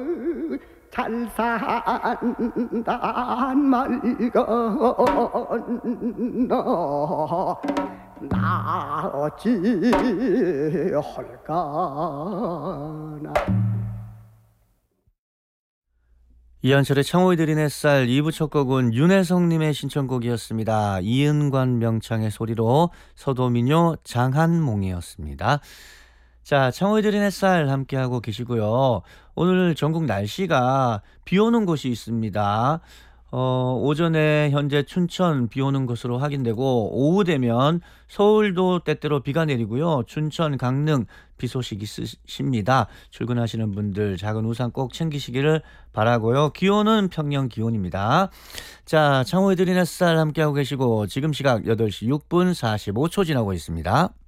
잘 산단 말거나 나 어찌 할까나. 이한철의 창호이 들인 햇살 2부 첫 곡은 윤혜성님의 신청곡이었습니다. 이은관 명창의 소리로 서도민요 장한몽이었습니다. 자, 창호이 들인 햇살 함께하고 계시고요. 오늘 전국 날씨가 비 오는 곳이 있습니다. 오전에 현재 춘천 비 오는 것으로 확인되고 오후 되면 서울도 때때로 비가 내리고요. 춘천, 강릉 비 소식 있으십니다. 출근하시는 분들 작은 우산 꼭 챙기시기를 바라고요. 기온은 평년 기온입니다. 자, 창호해 드린 햇살 함께하고 계시고 지금 시각 8시 6분 45초 지나고 있습니다.